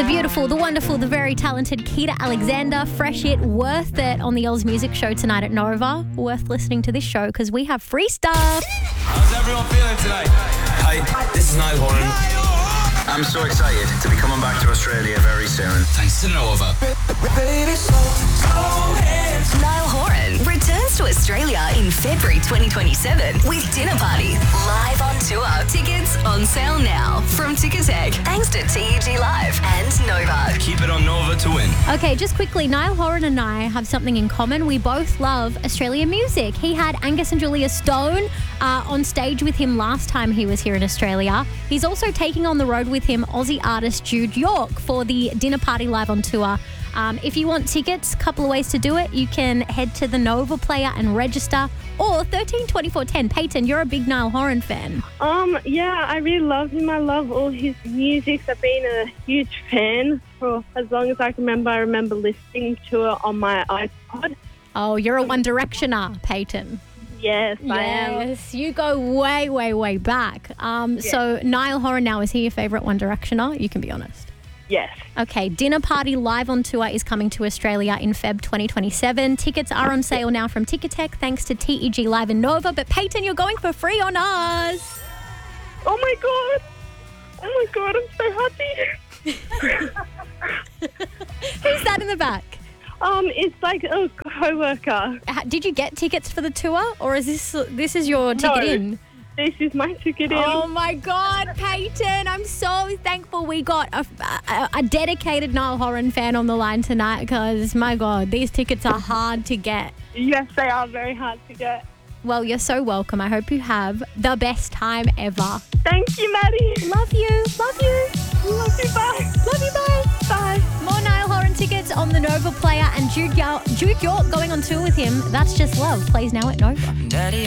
The beautiful, the wonderful, the very talented Keita Alexander. Fresh It, Worth It on the Oz Music Show tonight at Nova. Worth listening to this show because we have free stuff. How's everyone feeling tonight? Hi, this is Niall Horan. I'm so excited to be coming back to Australia very soon. Thanks to Nova. Niall Horan returns to Australia in February 2027 with Dinner Party live on tour. Tickets on sale now from Ticketek, thanks to TEG Live and Nova. Keep it on Nova to win. Okay, just quickly, Niall Horan and I have something in common. We both love Australian music. He had Angus and Julia Stone on stage with him last time he was here in Australia. He's also taking on the road with him Aussie artist Jude York for the Dinner Party live on tour. If you want tickets, a couple of ways to do it. You can head to the Nova player and register, or 13 24 10. Peyton, you're a big Niall Horan fan. Yeah, I really love him. I love all his music. I've been a huge fan for as long as I can remember. I remember listening to it on my iPod. Oh, you're a One Directioner, Peyton. Yes, I am. Yes, you go way, way, way back. So Niall Horan now, is he your favourite One Directioner? You can be honest. Yes. Okay, Dinner Party live on tour is coming to Australia in Feb 2027. Tickets are on sale now from Ticketek, thanks to TEG Live and Nova. But Peyton, you're going for free on us. Oh my God, I'm so happy. Who's that in the back? It's like a co-worker. Did you get tickets for the tour, or is this is your ticket in? This is my ticket in. Oh my God, Peyton, I'm so thankful we got a dedicated Niall Horan fan on the line tonight because, my God, these tickets are hard to get. Yes, they are very hard to get. Well, you're so welcome. I hope you have the best time ever. Thank you, Maddie. Love you. Love you. Love you, bye. Love you, bye. Bye. More Niall Horan tickets on the Nova player and Jude York going on tour with him. That's Just Love plays now at Nova.